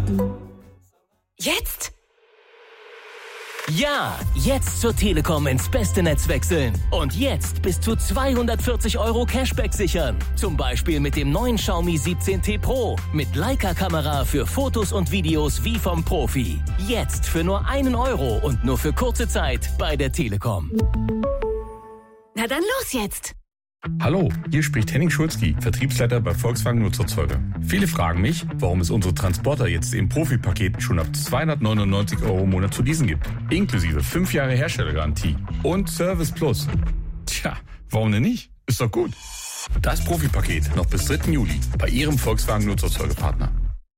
Jetzt? Ja, jetzt zur Telekom ins beste Netz wechseln. Und jetzt bis zu 240 € Cashback sichern. Zum Beispiel mit dem neuen Xiaomi 17T Pro. Mit Leica-Kamera für Fotos und Videos wie vom Profi. Jetzt für nur 1 € und nur für kurze Zeit bei der Telekom. Na dann los jetzt! Hallo, hier spricht Henning Schulzki, Vertriebsleiter bei Volkswagen Nutzerzeuger. Viele fragen mich, warum es unsere Transporter jetzt im Profi-Paket schon ab 299 € im Monat zu leasen gibt. Inklusive 5 Jahre Herstellergarantie und Service Plus. Tja, warum denn nicht? Ist doch gut. Das Profi-Paket noch bis 3. Juli bei Ihrem Volkswagen Nutzerzeugerpartner.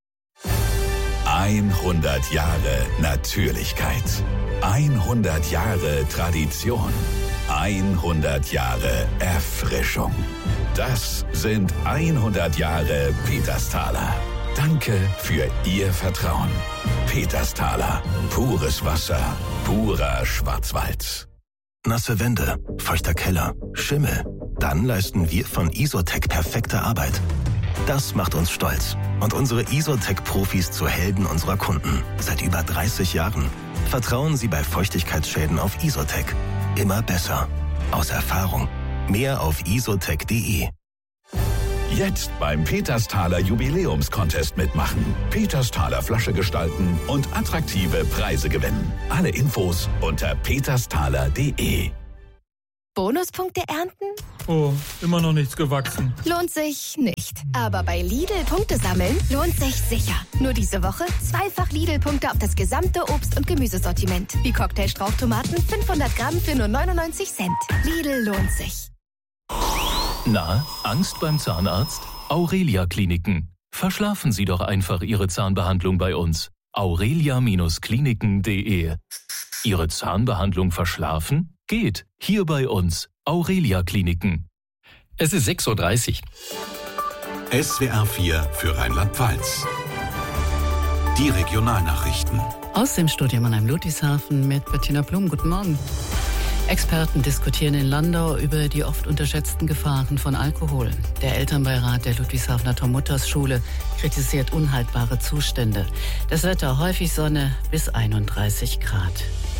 100 Jahre Natürlichkeit. 100 Jahre Tradition. 100 Jahre Erfrischung. Das sind 100 Jahre Petersthaler. Danke für Ihr Vertrauen. Petersthaler. Pures Wasser. Purer Schwarzwald. Nasse Wände, feuchter Keller, Schimmel. Dann leisten wir von Isotec perfekte Arbeit. Das macht uns stolz und unsere Isotec-Profis zu Helden unserer Kunden. Seit über 30 Jahren. Vertrauen Sie bei Feuchtigkeitsschäden auf Isotec. Immer besser. Aus Erfahrung. Mehr auf isotec.de. Jetzt beim Petersthaler Jubiläumscontest mitmachen. Petersthaler Flasche gestalten und attraktive Preise gewinnen. Alle Infos unter petersthaler.de. Bonuspunkte ernten? Oh, immer noch nichts gewachsen. Lohnt sich nicht. Aber bei Lidl Punkte sammeln lohnt sich sicher. Nur diese Woche 2-fach Lidl-Punkte auf das gesamte Obst- und Gemüsesortiment. Wie Cocktailstrauchtomaten 500 Gramm für nur 99 Cent. Lidl lohnt sich. Na, Angst beim Zahnarzt? Aurelia Kliniken. Verschlafen Sie doch einfach Ihre Zahnbehandlung bei uns. aurelia-kliniken.de. Ihre Zahnbehandlung verschlafen? Geht. Hier bei uns. Aurelia Kliniken. Es ist 6:30 Uhr. SWR 4 für Rheinland-Pfalz. Die Regionalnachrichten. Aus dem Studio Mannheim-Ludwigshafen mit Bettina Blum. Guten Morgen. Experten diskutieren in Landau über die oft unterschätzten Gefahren von Alkohol. Der Elternbeirat der Ludwigshafener Tom-Mutters-Schule kritisiert unhaltbare Zustände. Das Wetter häufig Sonne bis 31 Grad.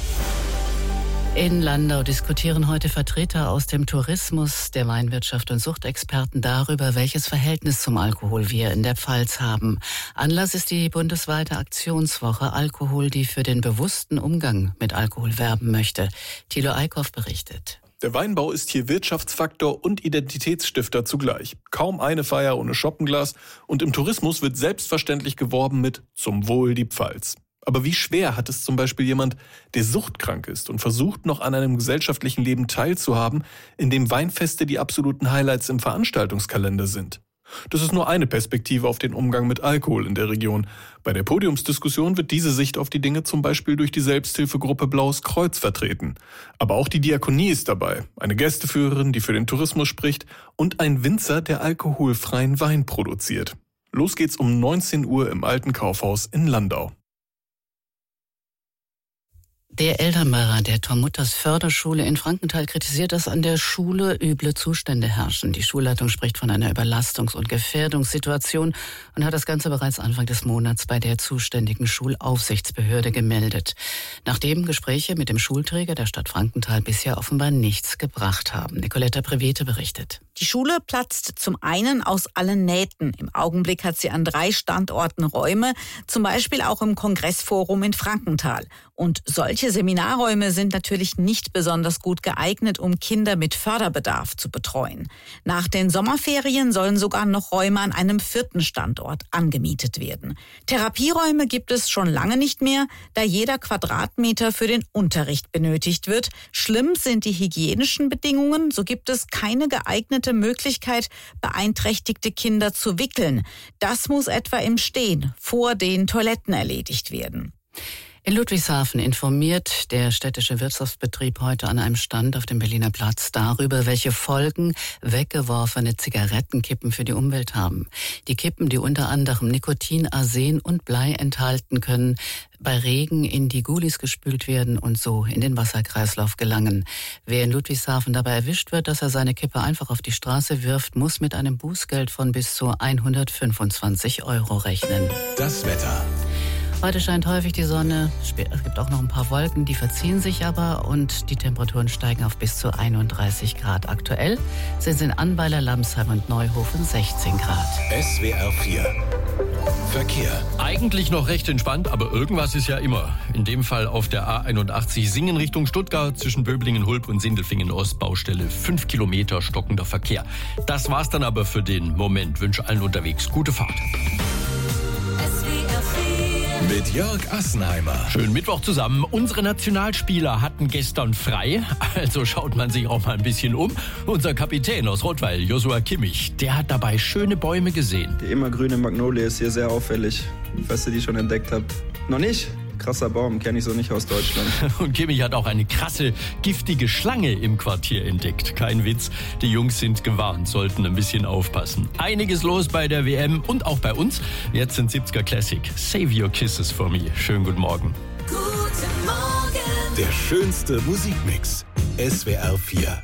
In Landau diskutieren heute Vertreter aus dem Tourismus, der Weinwirtschaft und Suchtexperten darüber, welches Verhältnis zum Alkohol wir in der Pfalz haben. Anlass ist die bundesweite Aktionswoche Alkohol, die für den bewussten Umgang mit Alkohol werben möchte. Thilo Eickhoff berichtet. Der Weinbau ist hier Wirtschaftsfaktor und Identitätsstifter zugleich. Kaum eine Feier ohne Schoppenglas und im Tourismus wird selbstverständlich geworben mit »Zum Wohl die Pfalz«. Aber wie schwer hat es zum Beispiel jemand, der suchtkrank ist und versucht, noch an einem gesellschaftlichen Leben teilzuhaben, in dem Weinfeste die absoluten Highlights im Veranstaltungskalender sind? Das ist nur eine Perspektive auf den Umgang mit Alkohol in der Region. Bei der Podiumsdiskussion wird diese Sicht auf die Dinge zum Beispiel durch die Selbsthilfegruppe Blaues Kreuz vertreten. Aber auch die Diakonie ist dabei, eine Gästeführerin, die für den Tourismus spricht und ein Winzer, der alkoholfreien Wein produziert. Los geht's um 19 Uhr im Alten Kaufhaus in Landau. Der Elternbeirat der Tom-Mutters-Förderschule in Frankenthal kritisiert, dass an der Schule üble Zustände herrschen. Die Schulleitung spricht von einer Überlastungs- und Gefährdungssituation und hat das Ganze bereits Anfang des Monats bei der zuständigen Schulaufsichtsbehörde gemeldet. Nachdem Gespräche mit dem Schulträger der Stadt Frankenthal bisher offenbar nichts gebracht haben. Nicoletta Prevete berichtet. Die Schule platzt zum einen aus allen Nähten. Im Augenblick hat sie an 3 Standorten Räume, zum Beispiel auch im Kongressforum in Frankenthal. Und solche Seminarräume sind natürlich nicht besonders gut geeignet, um Kinder mit Förderbedarf zu betreuen. Nach den Sommerferien sollen sogar noch Räume an einem 4. Standort angemietet werden. Therapieräume gibt es schon lange nicht mehr, da jeder Quadratmeter für den Unterricht benötigt wird. Schlimm sind die hygienischen Bedingungen, so gibt es keine geeignete Möglichkeit, beeinträchtigte Kinder zu wickeln. Das muss etwa im Stehen vor den Toiletten erledigt werden. In Ludwigshafen informiert der städtische Wirtschaftsbetrieb heute an einem Stand auf dem Berliner Platz darüber, welche Folgen weggeworfene Zigarettenkippen für die Umwelt haben. Die Kippen, die unter anderem Nikotin, Arsen und Blei enthalten, können bei Regen in die Gulis gespült werden und so in den Wasserkreislauf gelangen. Wer in Ludwigshafen dabei erwischt wird, dass er seine Kippe einfach auf die Straße wirft, muss mit einem Bußgeld von bis zu 125 € rechnen. Das Wetter. Heute scheint häufig die Sonne. Es gibt auch noch ein paar Wolken, die verziehen sich aber und die Temperaturen steigen auf bis zu 31 Grad. Aktuell sind es in Annweiler, Lamsheim und Neuhofen 16 Grad. SWR 4 Verkehr. Eigentlich noch recht entspannt, aber irgendwas ist ja immer. In dem Fall auf der A81 Singen Richtung Stuttgart zwischen Böblingen-Hulb und Sindelfingen-Ost, Baustelle 5 Kilometer stockender Verkehr. Das war's dann aber für den Moment. Wünsche allen unterwegs gute Fahrt. Mit Jörg Assenheimer. Schönen Mittwoch zusammen. Unsere Nationalspieler hatten gestern frei, also schaut man sich auch mal ein bisschen um. Unser Kapitän aus Rottweil, Joshua Kimmich, der hat dabei schöne Bäume gesehen. Die immergrüne Magnolie ist hier sehr auffällig. Falls ihr die schon entdeckt habt. Noch nicht? Krasser Baum, kenne ich so nicht aus Deutschland. Und Kimmich hat auch eine krasse, giftige Schlange im Quartier entdeckt. Kein Witz, die Jungs sind gewarnt, sollten ein bisschen aufpassen. Einiges los bei der WM und auch bei uns. Jetzt sind 70er Classic. Save Your Kisses for Me. Schönen guten Morgen. Guten Morgen. Der schönste Musikmix. SWR 4.